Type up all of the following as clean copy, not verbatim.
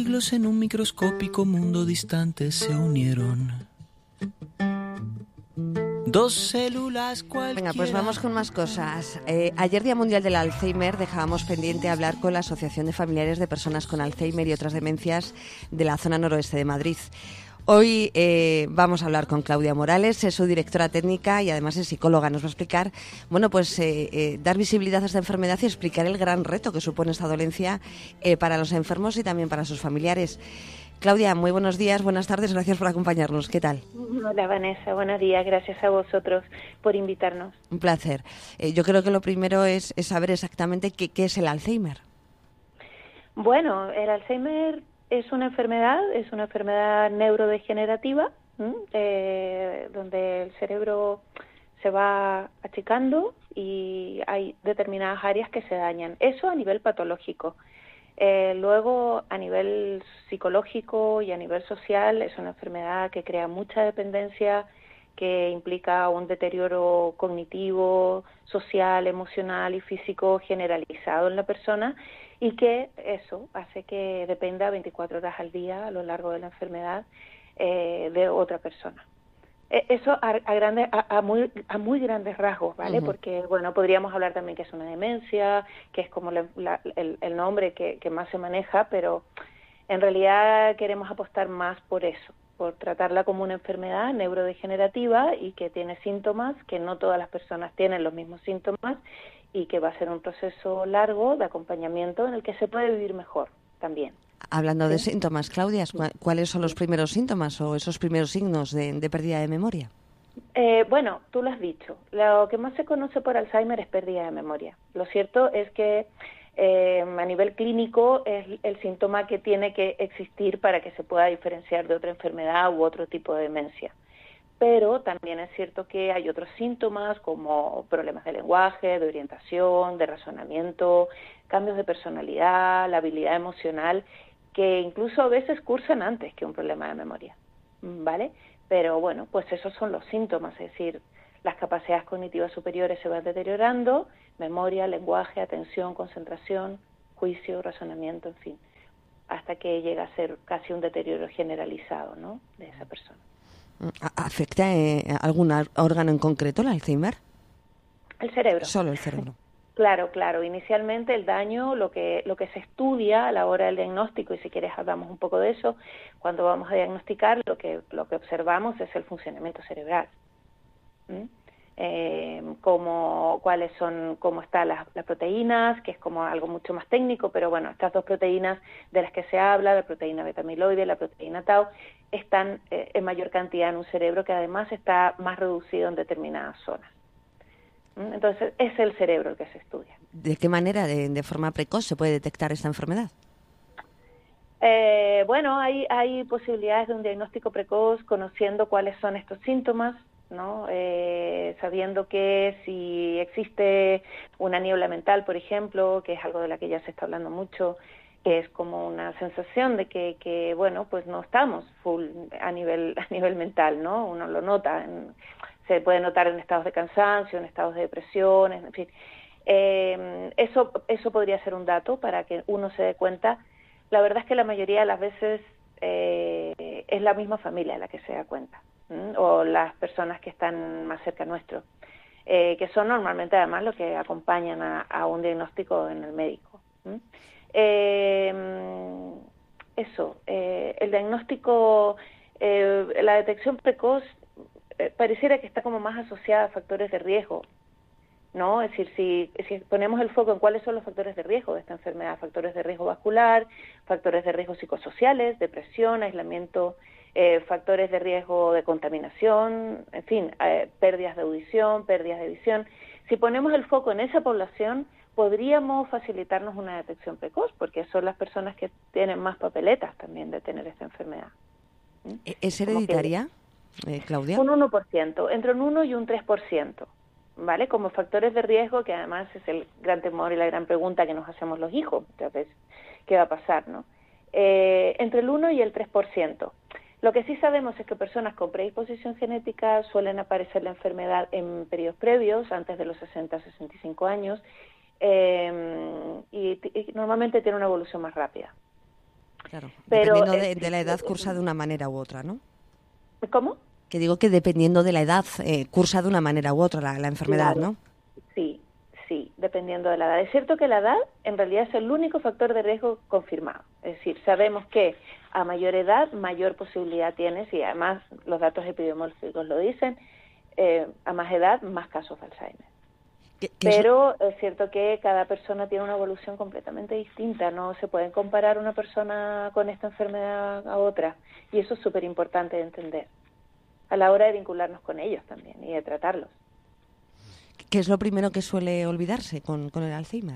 Siglos en un microscópico mundo distante se unieron. Dos células cualquiera. Venga, pues vamos con más cosas. Ayer, Día Mundial del Alzheimer, dejábamos pendiente hablar con la Asociación de Familiares de Personas con Alzheimer y otras demencias de la zona noroeste de Madrid. Hoy vamos a hablar con Claudia Morales, es su directora técnica y además es psicóloga. Nos va a explicar, dar visibilidad a esta enfermedad y explicar el gran reto que supone esta dolencia para los enfermos y también para sus familiares. Claudia, muy buenos días, buenas tardes, gracias por acompañarnos. ¿Qué tal? Hola Vanessa, buenos días, gracias a vosotros por invitarnos. Un placer. Yo creo que lo primero es saber exactamente qué es el Alzheimer. Bueno, el Alzheimer es una enfermedad neurodegenerativa, donde el cerebro se va achicando y hay determinadas áreas que se dañan. Eso a nivel patológico. Luego, a nivel psicológico y a nivel social, es una enfermedad que crea mucha dependencia, que implica un deterioro cognitivo, social, emocional y físico generalizado en la persona y que eso hace que dependa 24 horas al día a lo largo de la enfermedad de otra persona. Eso a muy grandes rasgos, ¿vale? Uh-huh. Porque, bueno, podríamos hablar también que es una demencia, que es como el nombre que más se maneja, pero en realidad queremos apostar más por eso, por tratarla como una enfermedad neurodegenerativa y que tiene síntomas, que no todas las personas tienen los mismos síntomas y que va a ser un proceso largo de acompañamiento en el que se puede vivir mejor también. Hablando de síntomas, Claudia, ¿cuáles son los primeros síntomas o esos primeros signos de pérdida de memoria? Bueno, tú lo has dicho. Lo que más se conoce por Alzheimer es pérdida de memoria. Lo cierto es que a nivel clínico es el síntoma que tiene que existir para que se pueda diferenciar de otra enfermedad u otro tipo de demencia. Pero también es cierto que hay otros síntomas como problemas de lenguaje, de orientación, de razonamiento, cambios de personalidad, la habilidad emocional, que incluso a veces cursan antes que un problema de memoria, ¿vale? Pero bueno, pues esos son los síntomas, es decir, las capacidades cognitivas superiores se van deteriorando, memoria, lenguaje, atención, concentración, juicio, razonamiento, en fin, hasta que llega a ser casi un deterioro generalizado, ¿no?, de esa persona. ¿Afecta algún órgano en concreto el Alzheimer? El cerebro. Solo el cerebro. Claro. Inicialmente el daño, lo que se estudia a la hora del diagnóstico, y si quieres hablamos un poco de eso, cuando vamos a diagnosticar lo que observamos es el funcionamiento cerebral. Cómo están las proteínas, que es como algo mucho más técnico, pero bueno, estas dos proteínas de las que se habla, la proteína beta-amiloide y la proteína tau, están en mayor cantidad en un cerebro que además está más reducido en determinadas zonas. Entonces, es el cerebro el que se estudia. ¿De qué manera, de forma precoz, se puede detectar esta enfermedad? Bueno, hay posibilidades de un diagnóstico precoz conociendo cuáles son estos síntomas, ¿no? Sabiendo que si existe una niebla mental, por ejemplo, que es algo de la que ya se está hablando mucho, que es como una sensación de que bueno, pues no estamos full a nivel mental, ¿no? Uno lo nota, se puede notar en estados de cansancio, en estados de depresión, en fin. Eso podría ser un dato para que uno se dé cuenta. La verdad es que la mayoría de las veces es la misma familia la que se da cuenta, o las personas que están más cerca nuestro, que son normalmente además los que acompañan a un diagnóstico en el médico. El diagnóstico, la detección precoz pareciera que está como más asociada a factores de riesgo, ¿no? Es decir, si ponemos el foco en cuáles son los factores de riesgo de esta enfermedad, factores de riesgo vascular, factores de riesgo psicosociales, depresión, aislamiento, factores de riesgo de contaminación, en fin, pérdidas de audición, pérdidas de visión. Si ponemos el foco en esa población, podríamos facilitarnos una detección precoz, porque son las personas que tienen más papeletas también de tener esta enfermedad. ¿Es hereditaria, Claudia? Un 1%, entre un 1 y un 3%. ¿Vale? Como factores de riesgo, que además es el gran temor y la gran pregunta que nos hacemos los hijos muchas veces, ¿qué va a pasar, no? Entre el 1 y el 3%. Lo que sí sabemos es que personas con predisposición genética suelen aparecer la enfermedad en periodos previos, antes de los 60-65 años, y normalmente tiene una evolución más rápida. Claro, Pero, dependiendo de la edad cursa de una manera u otra, ¿no? ¿Cómo? Que digo que dependiendo de la edad cursa de una manera u otra la enfermedad, Claro, ¿no? sí, sí, dependiendo de la edad. Es cierto que la edad en realidad es el único factor de riesgo confirmado. Es decir, sabemos que a mayor edad, mayor posibilidad tienes, y además los datos epidemiológicos lo dicen, a más edad, más casos de Alzheimer. Pero es cierto que cada persona tiene una evolución completamente distinta, no se pueden comparar una persona con esta enfermedad a otra, y eso es súper importante de entender a la hora de vincularnos con ellos también y de tratarlos. ¿Qué es lo primero que suele olvidarse con el Alzheimer?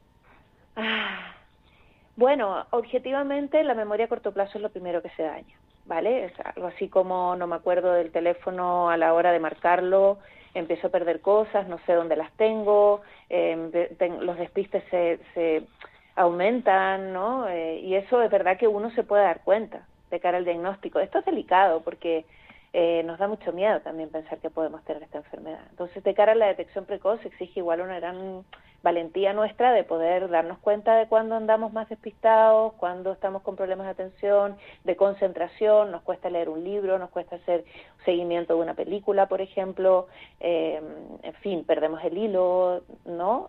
Ah, bueno, objetivamente la memoria a corto plazo es lo primero que se daña, ¿vale? Es algo así como no me acuerdo del teléfono a la hora de marcarlo, empiezo a perder cosas, no sé dónde las tengo, los despistes se aumentan, ¿no? Y eso es verdad que uno se puede dar cuenta de cara al diagnóstico. Esto es delicado porque nos da mucho miedo también pensar que podemos tener esta enfermedad. Entonces, de cara a la detección precoz, exige igual una gran valentía nuestra de poder darnos cuenta de cuando andamos más despistados, cuando estamos con problemas de atención, de concentración, nos cuesta leer un libro, nos cuesta hacer seguimiento de una película, por ejemplo, en fin, perdemos el hilo, ¿no?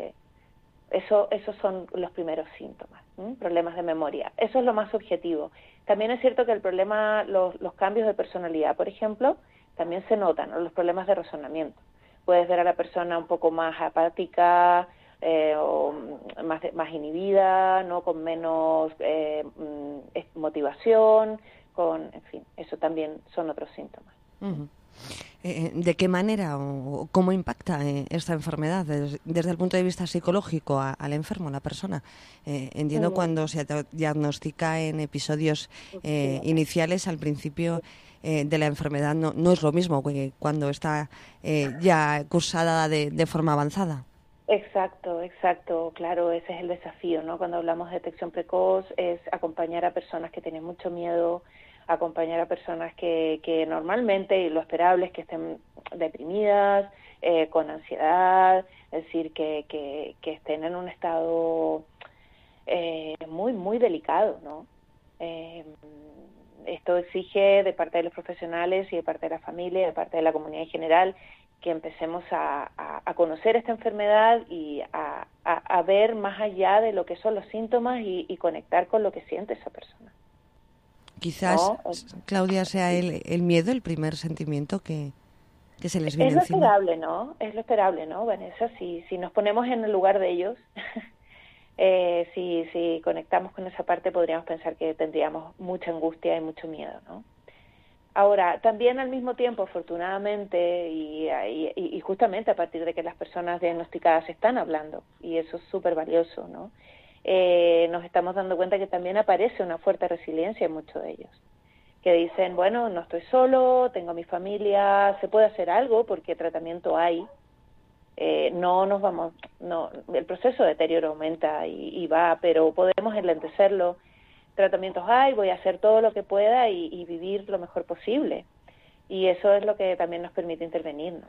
Esos son los primeros síntomas, problemas de memoria. Eso es lo más objetivo. También es cierto que el problema, los cambios de personalidad, por ejemplo, también se notan, ¿no? Los problemas de razonamiento. Puedes ver a la persona un poco más apática o más inhibida, ¿no? Con menos motivación, en fin, eso también son otros síntomas. Uh-huh. ¿De qué manera o cómo impacta esta enfermedad desde el punto de vista psicológico al enfermo, a la persona? Entiendo cuando se diagnostica en episodios iniciales, al principio de la enfermedad no es lo mismo que cuando está ya cursada de forma avanzada. Exacto, claro, ese es el desafío, ¿no? Cuando hablamos de detección precoz es acompañar a personas que tienen mucho miedo, acompañar a personas que normalmente, y lo esperable es que estén deprimidas, con ansiedad, es decir, que estén en un estado muy delicado, ¿no? Esto exige de parte de los profesionales y de parte de la familia y de parte de la comunidad en general que empecemos a conocer esta enfermedad y a ver más allá de lo que son los síntomas y conectar con lo que siente esa persona. Quizás, ¿No? Claudia, sea el miedo el primer sentimiento que se les viene Es lo encima. esperable, ¿no? Es lo esperable, ¿no, Vanessa? Si nos ponemos en el lugar de ellos, si conectamos con esa parte, podríamos pensar que tendríamos mucha angustia y mucho miedo, ¿no? Ahora, también al mismo tiempo, afortunadamente, y justamente a partir de que las personas diagnosticadas están hablando, y eso es súper valioso, ¿no? Nos estamos dando cuenta que también aparece una fuerte resiliencia en muchos de ellos, que dicen, bueno, no estoy solo, tengo a mi familia, se puede hacer algo porque tratamiento hay, el proceso de deterioro aumenta y va, pero podemos enlentecerlo, tratamientos hay, voy a hacer todo lo que pueda y vivir lo mejor posible. Y eso es lo que también nos permite intervenir, ¿no?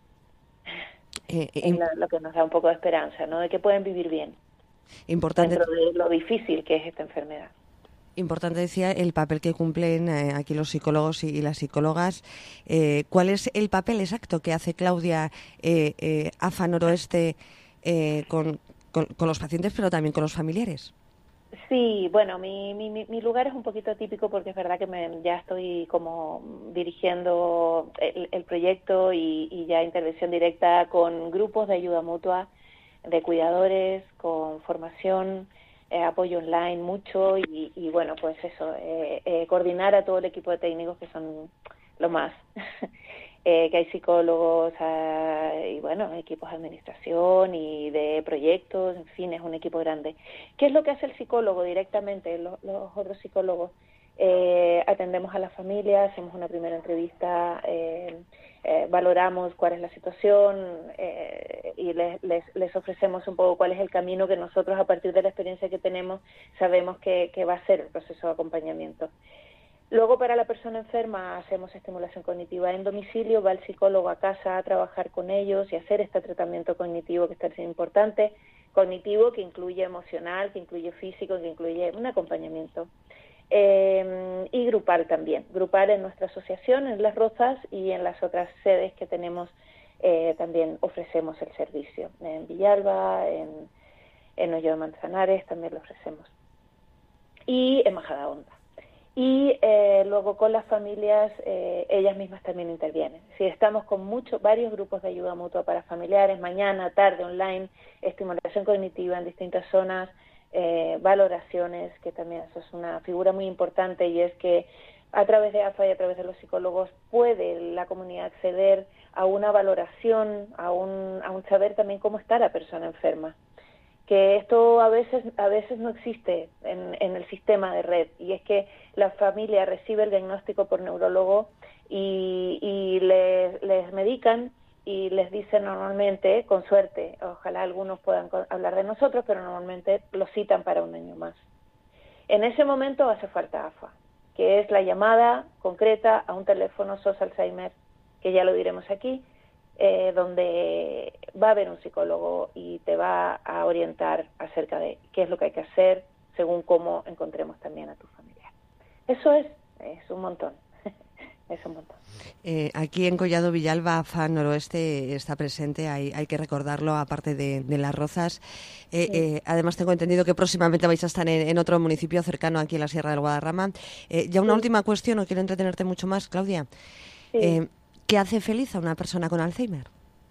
Es lo que nos da un poco de esperanza, ¿no? De que pueden vivir bien Importante, dentro de lo difícil que es esta enfermedad. Importante, decía, el papel que cumplen aquí los psicólogos y las psicólogas. ¿Cuál es el papel exacto que hace Claudia AFA Noroeste con los pacientes, pero también con los familiares? Sí, bueno, mi lugar es un poquito atípico porque es verdad que ya estoy como dirigiendo el proyecto y ya intervención directa con grupos de ayuda mutua, de cuidadores, con formación, apoyo online mucho y bueno, pues eso, coordinar a todo el equipo de técnicos que son lo más. Que hay psicólogos y bueno, equipos de administración y de proyectos, en fin, es un equipo grande. ¿Qué es lo que hace el psicólogo directamente? Los otros psicólogos atendemos a la familia, hacemos una primera entrevista, valoramos cuál es la situación y les ofrecemos un poco cuál es el camino que nosotros a partir de la experiencia que tenemos sabemos que va a ser el proceso de acompañamiento. Luego, para la persona enferma, hacemos estimulación cognitiva en domicilio, va el psicólogo a casa a trabajar con ellos y hacer este tratamiento cognitivo que es tan importante. cognitivo, que incluye emocional, que incluye físico, que incluye un acompañamiento. Y grupal también, grupal en nuestra asociación, en Las Rozas, y en las otras sedes que tenemos también ofrecemos el servicio. En Villalba, en Hoyo de Manzanares también lo ofrecemos. Y en Majadahonda. Y luego con las familias, ellas mismas también intervienen. Si estamos con varios grupos de ayuda mutua para familiares, mañana, tarde, online, estimulación cognitiva en distintas zonas, valoraciones, que también eso es una figura muy importante, y es que a través de AFA y a través de los psicólogos puede la comunidad acceder a una valoración, a un saber también cómo está la persona enferma. Que esto a veces no existe en el sistema de red, y es que la familia recibe el diagnóstico por neurólogo y les medican y les dicen normalmente, con suerte, ojalá algunos puedan hablar de nosotros, pero normalmente los citan para un año más. En ese momento hace falta AFA, que es la llamada concreta a un teléfono SOS Alzheimer, que ya lo diremos aquí, donde va a haber un psicólogo y te va a orientar acerca de qué es lo que hay que hacer según cómo encontremos también a tu familiar. Eso es un montón. Es un montón. Aquí en Collado Villalba, AFA Noroeste está presente, hay que recordarlo, aparte de Las Rozas. Sí. Además, tengo entendido que próximamente vais a estar en otro municipio cercano aquí en la Sierra del Guadarrama. Ya una última cuestión, no quiero entretenerte mucho más, Claudia. Sí. ¿Qué hace feliz a una persona con Alzheimer?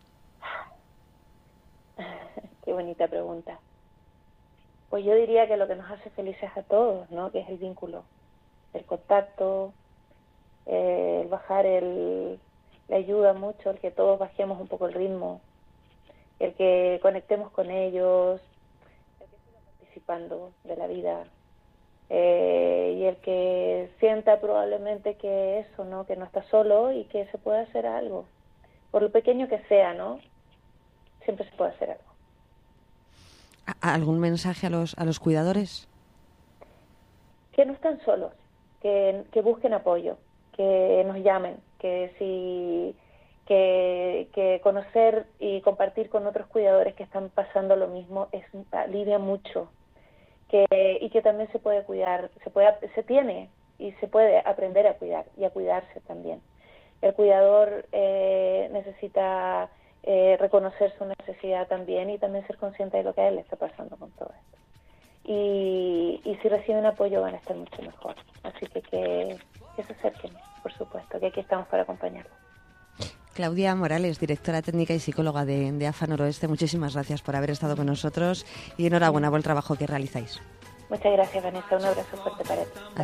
Qué bonita pregunta. Pues yo diría que lo que nos hace felices a todos, ¿no? Que es el vínculo, el contacto, el bajar le ayuda mucho el que todos bajemos un poco el ritmo, el que conectemos con ellos, el que siga participando de la vida, y el que sienta probablemente que eso, ¿no? Que no está solo y que se puede hacer algo, por lo pequeño que sea, ¿no? Siempre se puede hacer algo. ¿Algún mensaje a los cuidadores? Que no están solos, que busquen apoyo, que nos llamen, que conocer y compartir con otros cuidadores que están pasando lo mismo alivia mucho, y que también se puede cuidar, se tiene y se puede aprender a cuidar y a cuidarse también. El cuidador necesita reconocer su necesidad también y también ser consciente de lo que a él le está pasando con todo esto. Y si reciben apoyo van a estar mucho mejor. Así que se acerquen, por supuesto, que aquí estamos para acompañarlos. Claudia Morales, directora técnica y psicóloga de AFA Noroeste, muchísimas gracias por haber estado con nosotros y enhorabuena por el trabajo que realizáis. Muchas gracias, Vanessa. Un abrazo fuerte para ti.